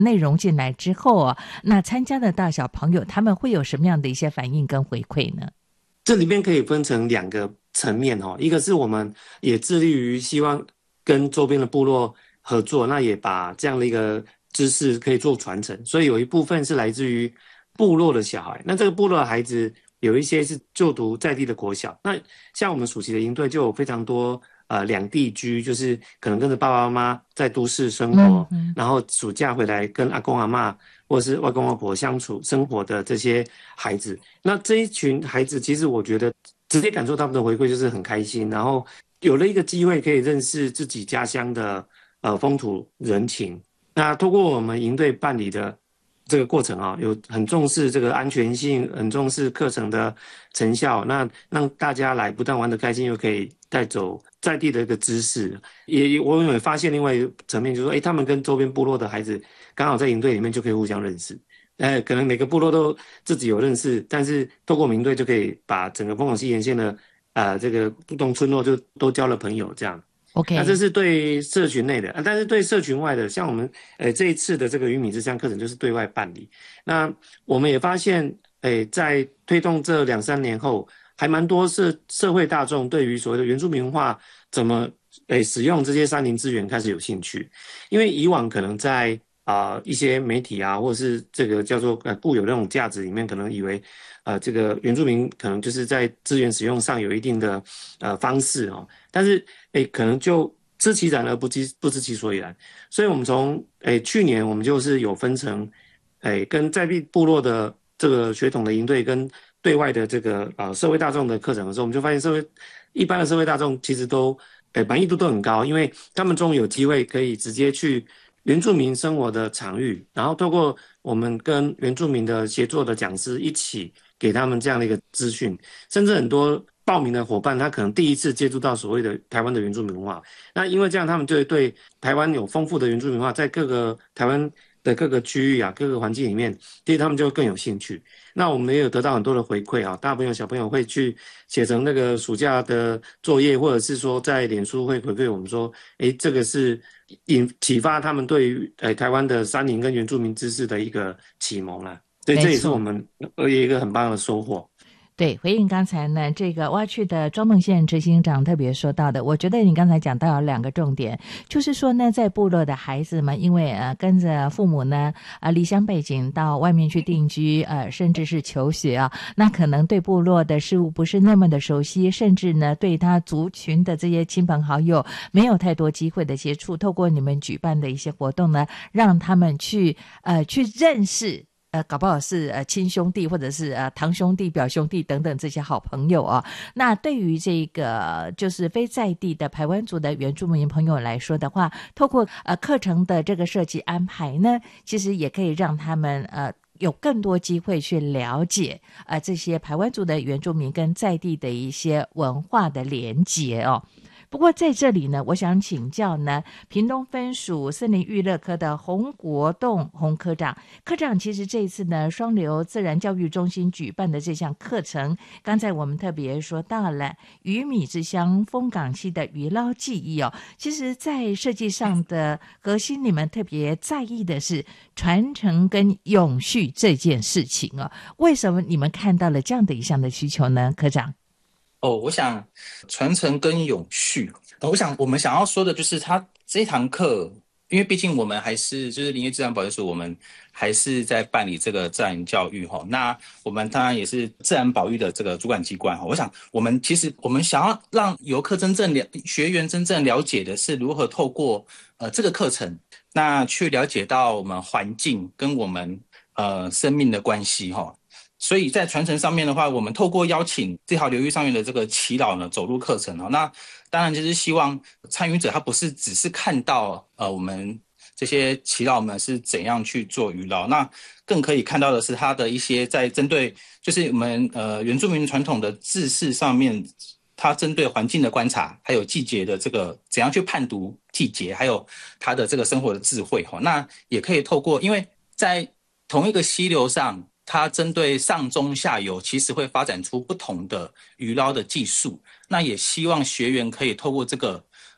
内容进来之后啊，那参加的大小朋友他们会有什么样的一些反应跟回馈呢？ 这里面可以分成两个层面哦，一个是我们也致力于希望跟周边的部落合作，那也把这样的一个知识可以做传承，所以有一部分是来自于部落的小孩。那这个部落的孩子有一些是就读在地的国小，那像我们暑期的营队就有非常多两地居，就是可能跟着爸爸妈妈在都市生活，然后暑假回来跟阿公阿嬷或者是外公外婆相处生活的这些孩子。那这一群孩子，其实我觉得直接感受他们的回馈就是很开心，然后有了一个机会可以认识自己家乡的风土人情。那透过我们营队办理的这个过程啊，有很重视这个安全性，很重视课程的成效，那让大家来不但玩得开心，又可以带走在地的一个知识。我也发现另外一个层面，就是说，他们跟周边部落的孩子刚好在营队里面就可以互相认识。可能每个部落都自己有认识，但是透过营队就可以把整个丰口溪沿线的这个不同村落就都交了朋友这样。那这 OK。 是对社群内的，但是对社群外的，像我们这一次的这个鱼米之乡课程就是对外办理。那我们也发现，在推动这2-3年后，还蛮多社会大众对于所谓的原住民文化怎么使用这些山林资源开始有兴趣，因为以往可能在一些媒体啊，或者是这个叫做固有那种价值里面，可能以为这个原住民可能就是在资源使用上有一定的方式哦，但是可能就知其然而不知其所以然。所以我们从去年我们就是有分成跟在地部落的这个血统的营队跟对外的这个社会大众的课程的时候，我们就发现一般的社会大众其实都满意度都很高，因为他们终于有机会可以直接去原住民生活的场域，然后透过我们跟原住民的协作的讲师一起给他们这样的一个资讯，甚至很多报名的伙伴他可能第一次接触到所谓的台湾的原住民文化，那因为这样他们就会对台湾有丰富的原住民文化，在各个台湾的各个区域啊、各个环境里面，其实他们就更有兴趣。那我们也有得到很多的回馈啊，大朋友小朋友会去写成那个暑假的作业，或者是说在脸书会回馈我们说，这个是启发他们对于台湾的山林跟原住民知识的一个启蒙啦。所以这也是我没错。 们一个很棒的收获。 对，回应刚才呢，这个挖去的庄梦县执行长特别说到的，我觉得你刚才讲到有2个重点，就是说呢，在部落的孩子们，因为跟着父母呢离乡背井到外面去定居，甚至是求学啊，那可能对部落的事物不是那么的熟悉，甚至呢对他族群的这些亲朋好友没有太多机会的接触，透过你们举办的一些活动呢，让他们去认识。搞不好是亲兄弟或者是堂兄弟、表兄弟等等这些好朋友哦。那对于这个就是非在地的排湾族的原住民朋友来说的话，透过课程的这个设计安排呢，其实也可以让他们有更多机会去了解这些排湾族的原住民跟在地的一些文化的连结哦。不过在这里呢，我想请教呢，屏东分属森林育乐科的洪国栋洪科长。科长，其实这一次呢，双流自然教育中心举办的这项课程，刚才我们特别说到了鱼米之乡丰港溪的渔捞技艺哦。其实，在设计上的核心，你们特别在意的是传承跟永续这件事情哦。为什么你们看到了这样的一项的需求呢，科长？ 我想传承跟永续，我想我们想要说的就是他这堂课，因为毕竟我们还是就是林业自然保育署，我们还是在办理这个自然教育哈。那我们当然也是自然保育的这个主管机关哈。我想我们其实我们想要让游客学员真正了解的是如何透过这个课程，那去了解到我们环境跟我们生命的关系哈。所以在传承上面的话，我们透过邀请这条流域上面的这个耆老呢走入课程，那当然就是希望参与者他不是只是看到我们这些耆老们是怎样去做渔捞，那更可以看到的是他的一些在针对就是我们原住民传统的知识上面，他针对环境的观察，还有季节的这个怎样去判读季节，还有他的这个生活的智慧，那也可以透过，因为在同一个溪流上，它针对上中下游其实会发展出不同的渔捞的技术，那也希望学员可以透过这个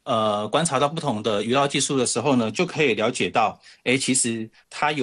观察到不同的鱼捞技术的时候呢，就可以了解到，其实它